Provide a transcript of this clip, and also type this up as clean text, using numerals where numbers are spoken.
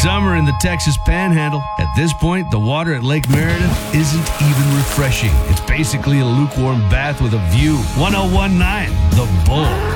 summer in the Texas Panhandle. At this point, the water at Lake Meredith isn't even refreshing. It's basically a lukewarm bath with a view. 1019, The Bull.